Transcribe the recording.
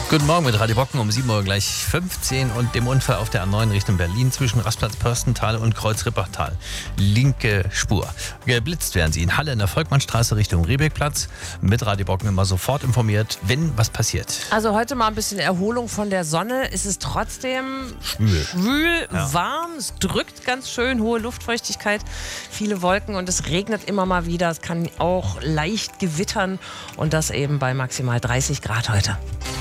Guten Morgen mit Radio Bocken um 7 Uhr gleich 15 und dem Unfall auf der A9 Richtung Berlin zwischen Rastplatz Pörstental und Kreuz-Rippachtal. Linke Spur. Geblitzt werden Sie in Halle in der Volkmannstraße Richtung Riebeckplatz. Mit Radio Bocken immer sofort informiert, wenn was passiert. Also heute mal ein bisschen Erholung von der Sonne. Es ist trotzdem schwül, warm. Es drückt ganz schön, hohe Luftfeuchtigkeit, viele Wolken und es regnet immer mal wieder. Es kann auch leicht gewittern und das eben bei maximal 30 Grad heute.